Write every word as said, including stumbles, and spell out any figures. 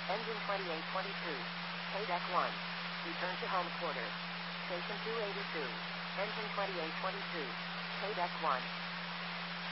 Engine twenty-eight twenty-two. Paydeck one. Return to home quarters. Station two eighty-two. Engine twenty-eight twenty-two. Paydeck one.